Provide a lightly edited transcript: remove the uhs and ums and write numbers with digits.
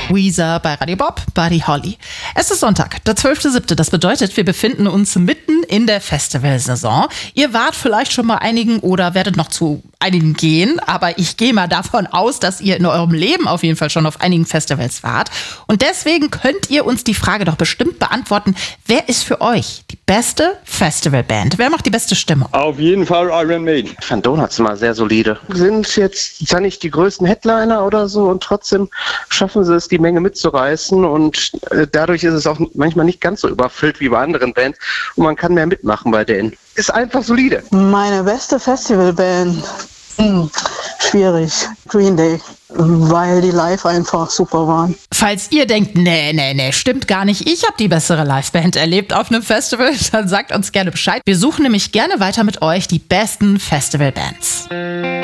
Weezer bei Radio Bob, Buddy Holly. Es ist Sonntag, der 12.07. Das bedeutet, wir befinden uns mitten in der Festivalsaison. Ihr wart vielleicht schon mal einigen oder werdet noch zu einigen gehen, aber ich gehe mal davon aus, dass ihr in eurem Leben auf jeden Fall schon auf einigen Festivals wart. Und deswegen könnt ihr uns die Frage doch bestimmt beantworten, wer ist für euch die beste Festivalband? Wer macht die beste Stimmung? Auf jeden Fall Iron Maiden. Ich fand Donuts mal sehr solide. Sind jetzt zwar nicht die größten Headliner oder so und trotzdem schaffen sie es, die Menge mitzureißen und dadurch ist es auch manchmal nicht ganz so überfüllt wie bei anderen Bands und man kann mehr mitmachen bei denen. Ist einfach solide. Meine beste Festivalband? Schwierig. Green Day, weil die live einfach super waren. Falls ihr denkt, nee, stimmt gar nicht, ich habe die bessere Liveband erlebt auf einem Festival, dann sagt uns gerne Bescheid. Wir suchen nämlich gerne weiter mit euch die besten Festivalbands.